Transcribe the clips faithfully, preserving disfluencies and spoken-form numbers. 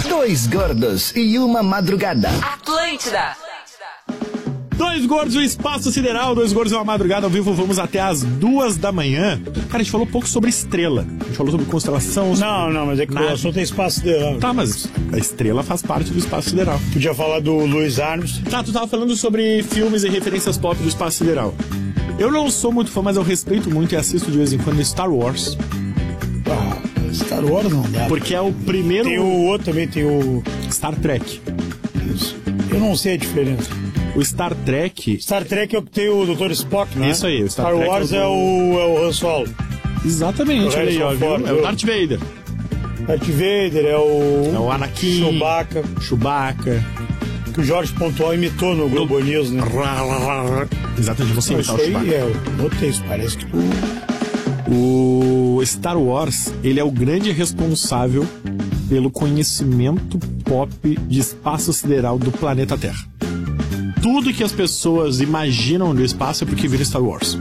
Dois gordos e uma madrugada. Atlântida. Dois gordos e um espaço sideral, dois gordos e uma madrugada ao vivo, vamos até as duas da manhã. Cara, a gente falou um pouco sobre estrela. A gente falou sobre constelação. Sobre... Não, não, mas é que Nada. o assunto é espaço sideral. Tá, mas a estrela faz parte do espaço sideral. Podia falar do Louis Armstrong. Tá, tu tava falando sobre filmes e referências pop do espaço sideral. Eu não sou muito fã, mas eu respeito muito e assisto de vez em quando Star Wars. Ah, Star Wars não dá. Porque é o primeiro... Tem o outro também, tem o... Star Trek. Isso. Eu não sei a diferença. O Star Trek... Star Trek é o que tem o doutor Spock, né? Isso aí, o Star, Star Trek Wars é o... é o, é o Han Solo. Exatamente, olha aí, ó, viu? É o Darth Vader. Darth Vader é o... É o Anakin. Chewbacca. Chewbacca. Que o Jorge Pontual imitou no Globo News, né? Exatamente, você imitar o Chewbacca. Isso aí, é, eu notei isso, parece que tu... O Star Wars, ele é o grande responsável pelo conhecimento pop de espaço sideral do planeta Terra. Tudo que as pessoas imaginam do espaço é porque vira Star Wars.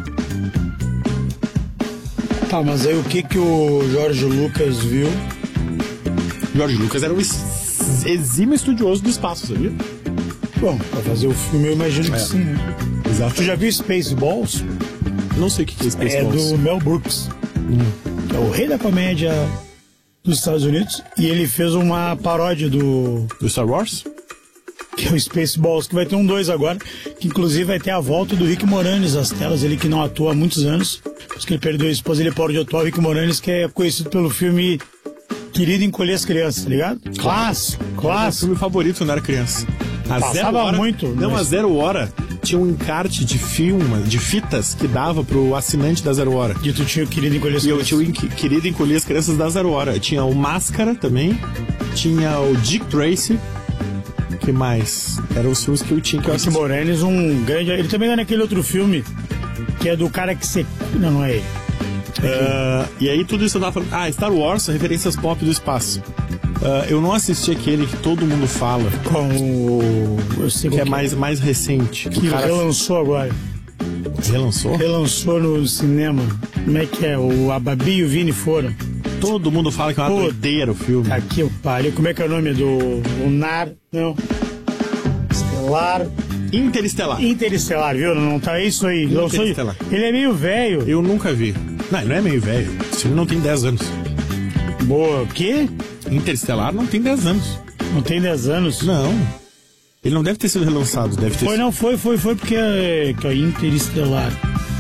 Tá, mas aí o que que o George Lucas viu? George Lucas era um ex- exímio estudioso do espaço, sabia? Bom, pra fazer o filme eu imagino que É. sim, né? Exato. Tu já viu Spaceballs? Não sei o que é Space É Balls. do Mel Brooks, que é o rei da comédia dos Estados Unidos, e ele fez uma paródia do... Do Star Wars? que é o Spaceballs, que vai ter um dois agora, que inclusive vai ter a volta do Rick Moranis às telas, ele que não atua há muitos anos, porque ele perdeu a esposa, ele parou de atuar. O Rick Moranis, que é conhecido pelo filme Querido Encolher as Crianças, tá ligado? Clássico, Era o clássico. filme favorito quando era criança. A Passava zero hora, muito, Não, mas- a Zero Hora tinha um encarte de filme, de fitas que dava pro assinante da Zero Hora. E tu tinha o Querido Encolher as E eu Crianças. tinha o Inqui- Querido Encolher as Crianças da Zero Hora. Tinha o Máscara também. Tinha o Dick Tracy. Que mais? Eram os filmes que eu tinha que eu Rick assisti. Moranis, um grande... Ele também é naquele outro filme, que é do cara que se... Não, não é ele. Ah, e aí tudo isso eu tava falando. Ah, Star Wars, referências pop do espaço. Ah, eu não assisti aquele que todo mundo fala, Com o... Eu sei que qual é mais, mais recente. Que o cara relançou agora. relançou? Relançou no cinema. Como é que é? O a Babi e o Vini foram. Todo mundo fala que é uma Pô, doideira o filme. Tá aqui o pariu. Como é que é o nome do Lunar? Não. Estelar. Interestelar. Interestelar, viu? Não tá isso aí. Lançou- Interestelar. Ele é meio velho. Eu nunca vi. Não, ele não é meio velho. Esse filme não tem dez anos. Boa. O quê? Interestelar não tem dez anos. Não tem dez anos? Não. Ele não deve ter sido relançado, deve ter Foi, sido. não, foi, foi, foi porque é, que é Interestelar.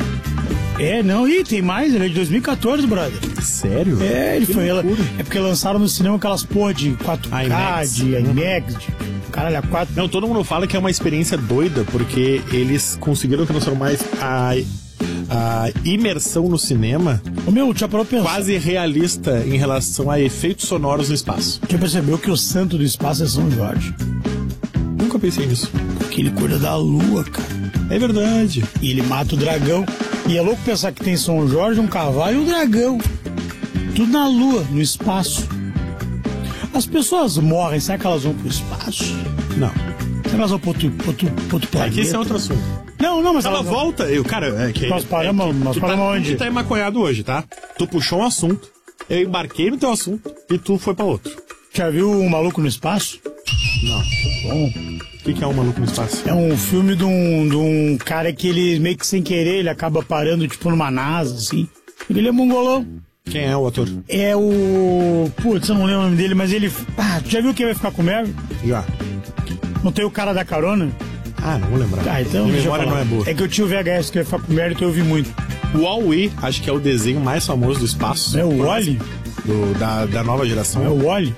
É, não, ih, tem mais, ele é de dois mil e quatorze, brother. Sério? É, ele Que foi. Ela, loucura. é porque lançaram no cinema aquelas porra de quatro K, IMAX. de IMAX, de caralho, a quatro. Não, todo mundo fala que é uma experiência doida, porque eles conseguiram transformar a, a imersão no cinema Ô meu, já parou pra pensar. quase realista em relação a efeitos sonoros no espaço. Já percebeu que o santo do espaço é São Jorge? Nunca pensei nisso. Porque ele cuida da lua, cara. É verdade. E ele mata o dragão. E é louco pensar que tem São Jorge, um cavalo e um dragão. Tudo na lua, no espaço. As pessoas morrem, será que elas vão pro espaço? Não. Será que elas vão pro outro, pro outro, pro outro É planeta? que esse é outro assunto. Não, não, mas Ela elas vão- volta, eu, cara, é que. Nós paramos- é que nós tu paramos tá, onde? Tu tá emaconhado hoje, tá? Tu puxou um assunto, eu embarquei no teu assunto e tu foi pra outro. Já viu um Maluco no Espaço? Não. Bom, O que, que é um maluco no espaço? é um filme de um, de um cara que ele, meio que sem querer, ele acaba parando, tipo, numa NASA, assim. Ele é mongolão. Quem é o ator? É o... Putz, eu não lembro o nome dele, mas ele... Ah, tu já viu quem vai ficar com o Mary? Já. Não tem o cara da carona? Ah, não vou lembrar. Ah, então... Minha deixa eu memória falar. não é boa. É que eu tinha o V H S que vai ficar com o Mary, então eu vi muito. O Wall-E, acho que é o desenho mais famoso do espaço. É o Wall-E? Do, da, da nova geração. É o Wall-E?